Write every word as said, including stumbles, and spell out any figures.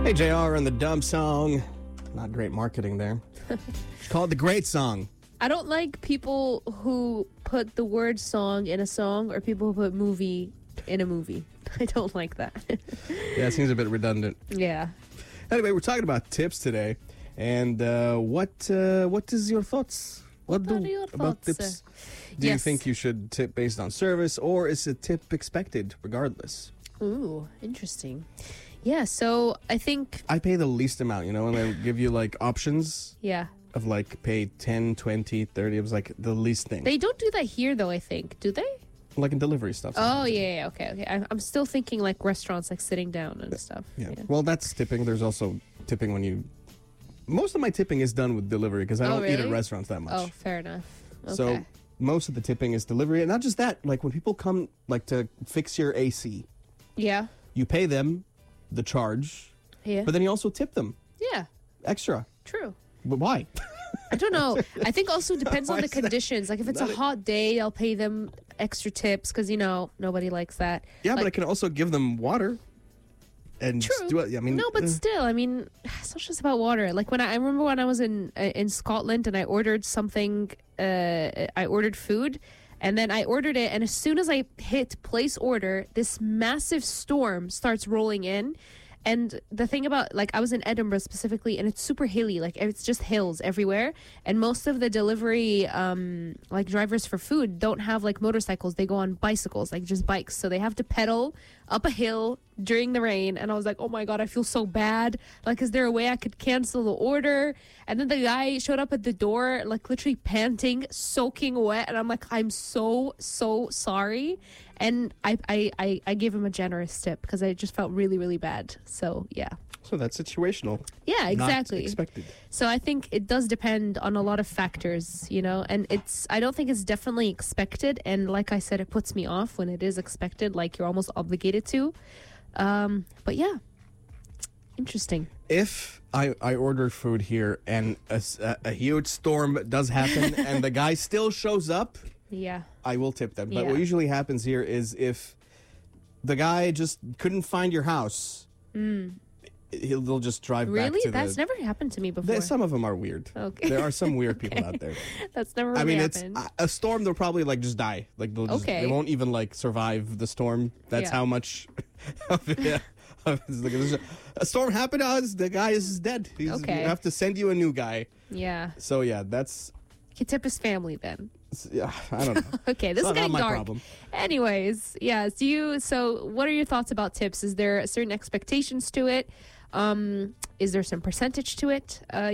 Hey, J R and the Dumb Song. Not great marketing there. It's called The Great Song. I don't like people who put the word song in a song or people who put movie in a movie. I don't like that. Yeah, it seems a bit redundant. Yeah. Anyway, we're talking about tips today. And uh, what uh, what is your thoughts? What do are your about thoughts? tips? Do Yes. you think you should tip based on service, or is a tip expected regardless? Ooh, interesting. Yeah, so I think, I pay the least amount, you know, and they give you like options yeah. of like pay ten, twenty, thirty. It was like the least thing. They don't do that here, though, I think. Do they? like in delivery stuff. Oh, sometimes. yeah, yeah, okay, okay. I, I'm still thinking like restaurants, like sitting down and stuff. Yeah. Well, that's tipping. There's also tipping when you... Most of my tipping is done with delivery because I Oh, don't eat at really? restaurants that much. Oh, fair enough. Okay. So most of the tipping is delivery. And not just that, like when people come like to fix your A C, yeah. you pay them the charge, Yeah. but then you also tip them Yeah, extra. true. But why? I don't know. I think also depends on Why the is that conditions. Like if it's a not a- hot day, I'll pay them extra tips because, you know, nobody likes that. Yeah, but I Like- can also give them water and True. do it. I mean, No, but uh, still, I mean, it's not just about water. Like when I, I remember when I was in uh, in Scotland and I ordered something, uh, I ordered food, and then I ordered it, and as soon as I hit place order, this massive storm starts rolling in. And the thing about, like, I was in Edinburgh specifically, and it's super hilly. Like, it's just hills everywhere. And most of the delivery, um, like, drivers for food don't have, like, motorcycles. They go on bicycles, like, just bikes. So they have to pedal up a hill during the rain. And I was like, oh, my God, I feel so bad. Like, is there a way I could cancel the order? And then the guy showed up at the door, like, literally panting, soaking wet. And I'm like, I'm so, so sorry. And I, I, I, I gave him a generous tip because I just felt really, really bad. So, yeah. so that's situational. Yeah, exactly. Not expected. So I think it does depend on a lot of factors, you know, and it's, I don't think it's definitely expected. And like I said, it puts me off when it is expected, like you're almost obligated to. Um, but yeah, interesting. If I, I order food here and a, s- a- a huge storm does happen and the guy still shows up, Yeah. I will tip them. But Yeah. what usually happens here is if the guy just couldn't find your house, he'll they'll just drive back Really? to That's the... never happened to me before. There- some of them are weird. Okay. There are some weird people out there. That's never really I mean, it's happened. a- a storm. They'll probably like just die. Like they'll just, Okay. they won't even like survive the storm. That's Yeah. how much. Of it, yeah. of it's like, there's a- a storm happened to us. The guy is dead. He's, Okay. We have to send you a new guy. yeah. So yeah, that's You tip his family then. yeah. I don't know. Okay, this It's is not getting my dark. problem. Anyways, yeah. Do you? So, what are your thoughts about tips? Is there certain expectations to it? Um, is there some percentage to it? Uh,